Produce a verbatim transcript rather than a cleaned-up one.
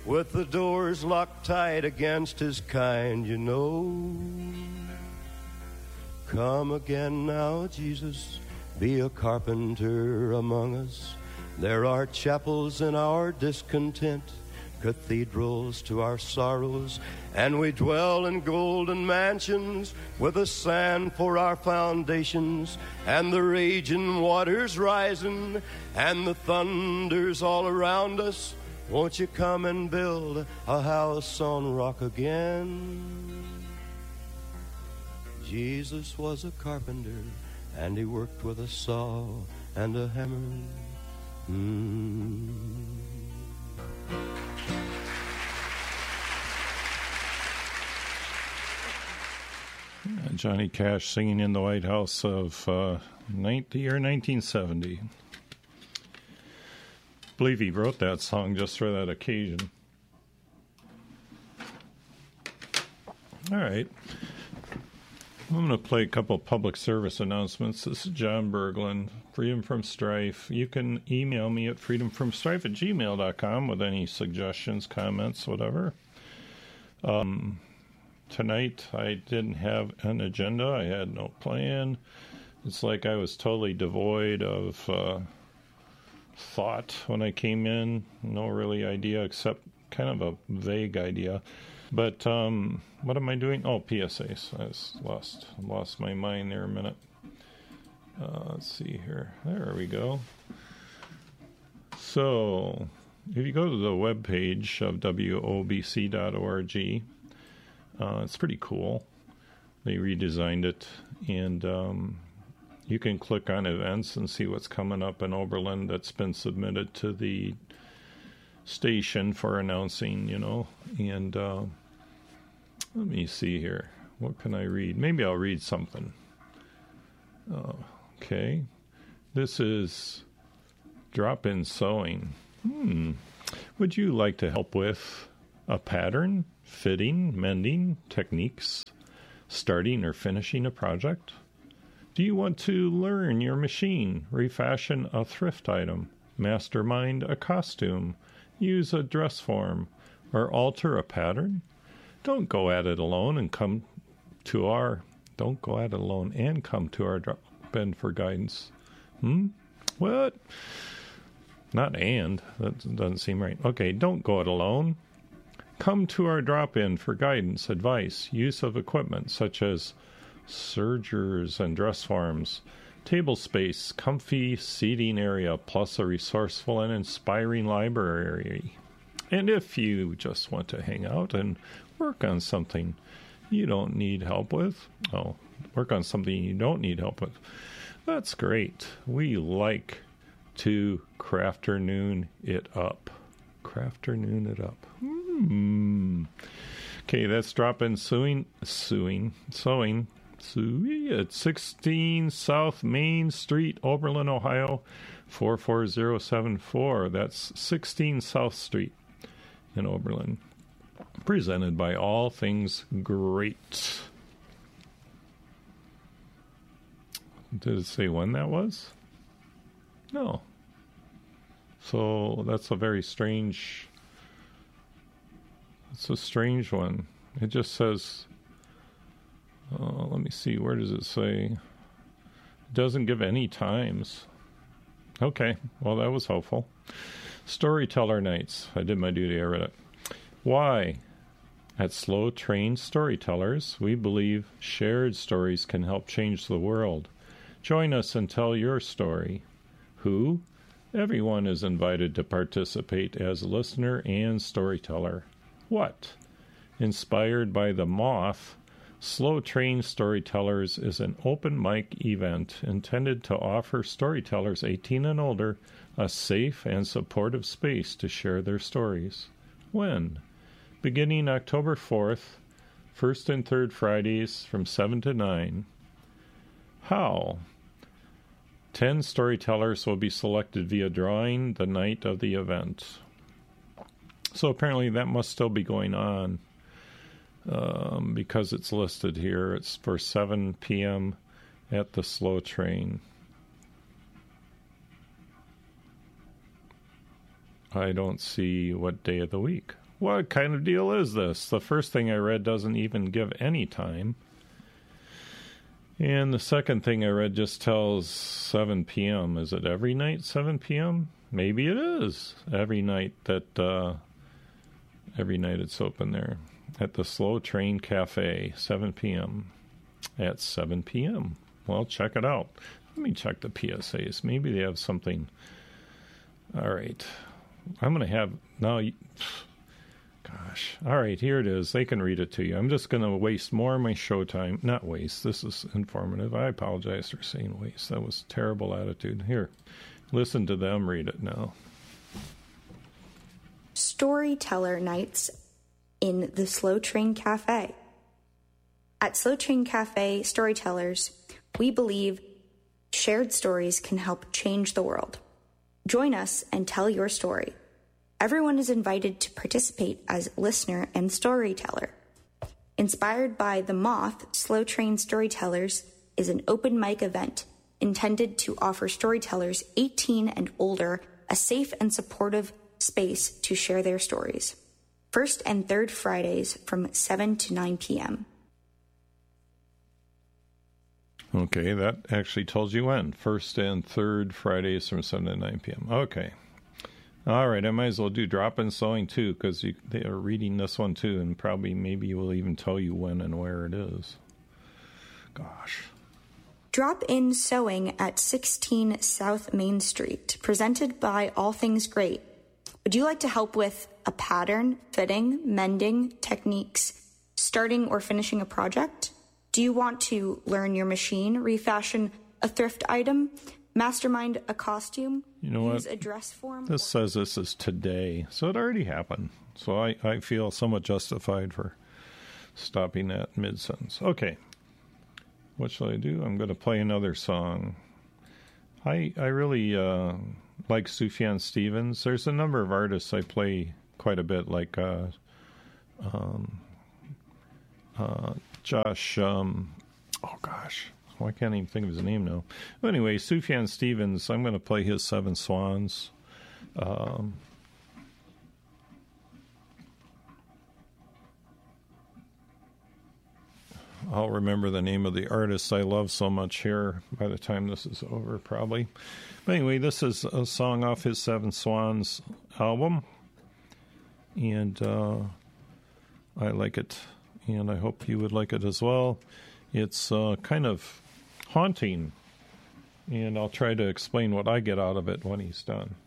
with the doors locked tight against his kind, you know. Come again now, Jesus, be a carpenter among us. There are chapels in our discontent, cathedrals to our sorrows, and we dwell in golden mansions with the sand for our foundations, and the raging waters rising, and the thunders all around us. Won't you come and build a house on rock again? Jesus was a carpenter, and he worked with a saw and a hammer. Mm. Johnny Cash singing in the White House of uh, the year nineteen seventy. I believe he wrote that song just for that occasion. All right. I'm going to play a couple public service announcements. This is John Berglund, Freedom from Strife. You can email me at freedomfromstrife at gmail dot com with any suggestions, comments, whatever. Um, tonight I didn't have an agenda. I had no plan. It's like I was totally devoid of uh, thought when I came in. No really idea except kind of a vague idea. But um, what am I doing? Oh, P S As. I was lost, lost my mind there a minute. Uh, let's see here. There we go. So, if you go to the webpage of W O B C dot org, uh, it's pretty cool. They redesigned it, and um, you can click on events and see what's coming up in Oberlin that's been submitted to the station for announcing, you know, and uh, let me see here. What can I read? Maybe I'll read something. Uh, okay. This is drop-in sewing. Hmm. Would you like to help with a pattern, fitting, mending, techniques, starting or finishing a project? Do you want to learn your machine, refashion a thrift item, mastermind a costume, use a dress form, or alter a pattern? Don't go at it alone and come to our don't go at it alone and come to our drop-in for guidance. Hmm? What? Not and. That doesn't seem right. Okay, don't go it alone. Come to our drop-in for guidance, advice, use of equipment such as sergers and dress forms, table space, comfy seating area, plus a resourceful and inspiring library. And if you just want to hang out and work on something you don't need help with, oh, work on something you don't need help with, that's great. We like to crafternoon it up. Crafternoon it up. Hmm. Okay, that's drop-in sewing, sewing, sewing, sewing at sixteen South Main Street, Oberlin, Ohio, four four zero seven four. That's sixteen South Street in Oberlin. Presented by All Things Great. Did it say when that was? No. So that's a very strange, it's a strange one. It just says, uh, let me see, where does it say? It doesn't give any times. Okay, well, that was helpful. Storyteller Nights. I did my duty, I read it. Why? At Slow Train Storytellers, we believe shared stories can help change the world. Join us and tell your story. Who? Everyone is invited to participate as listener and storyteller. What? Inspired by The Moth, Slow Train Storytellers is an open mic event intended to offer storytellers eighteen and older a safe and supportive space to share their stories. When? Beginning October fourth, first and third Fridays from seven to nine. How? Ten storytellers will be selected via drawing the night of the event. So apparently that must still be going on um, because it's listed here. It's for seven p.m. at the Slow Train. I don't see what day of the week. what kind of deal is this? The first thing I read doesn't even give any time. And the second thing I read just tells seven p.m. Is it every night, seven p.m.? Maybe it is. Every night that, uh, every night it's open there. At the Slow Train Cafe, seven p.m. At seven p.m. Well, check it out. Let me check the P S As. Maybe they have something. All right. I'm going to have, now, gosh. All right, here it is. They can read it to you. I'm just going to waste more of my show time. Not waste. This is informative. I apologize for saying waste. That was terrible attitude. Here, listen to them read it now. Storyteller nights in the Slow Train Cafe. At Slow Train Cafe Storytellers, we believe shared stories can help change the world. Join us and tell your story. Everyone is invited to participate as listener and storyteller. Inspired by The Moth, Slow Train Storytellers is an open mic event intended to offer storytellers eighteen and older a safe and supportive space to share their stories. First and third Fridays from seven to nine p.m. Okay, that actually tells you when. First and third Fridays from seven to nine p.m. Okay. All right, I might as well do drop-in sewing, too, because they are reading this one, too, and probably maybe will even tell you when and where it is. Gosh. Drop-in sewing at sixteen South Main Street, presented by All Things Great. Would you like to help with a pattern, fitting, mending, techniques, starting or finishing a project? Do you want to learn your machine, refashion a thrift item, mastermind a costume, you know use what? a dress form? This says this is today, so it already happened. So I, I feel somewhat justified for stopping that mid-sentence. Okay, what shall I do? I'm going to play another song. I I really uh, like Sufjan Stevens. There's a number of artists I play quite a bit, like uh, um, uh, Josh, um, oh gosh, why can't I even think of his name now? But anyway, Sufjan Stevens, I'm going to play his Seven Swans. Um, I'll remember the name of the artist I love so much here by the time this is over, probably. But anyway, this is a song off his Seven Swans album, and uh, I like it. And I hope you would like it as well. It's uh, kind of haunting, and I'll try to explain what I get out of it when he's done.